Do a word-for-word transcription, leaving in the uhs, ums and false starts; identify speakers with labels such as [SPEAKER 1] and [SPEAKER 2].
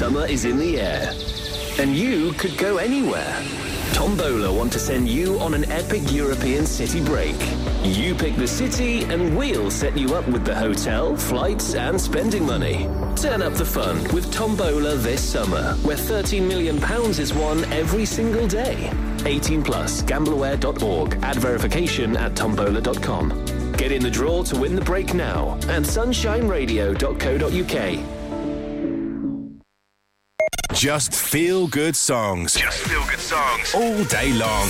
[SPEAKER 1] Summer is in the air, and you could go anywhere. Tombola want to send you on an epic European city break. You pick the city and we'll set you up with the hotel, flights and spending money. Turn up the fun with Tombola this summer, where thirteen million pounds is won every single day. eighteen plus, gambleaware dot org. Add verification at tombola dot com. Get in the draw to win the break now at sunshine radio dot co dot uk.
[SPEAKER 2] Just feel good songs.
[SPEAKER 3] Just feel good songs.
[SPEAKER 2] All day long.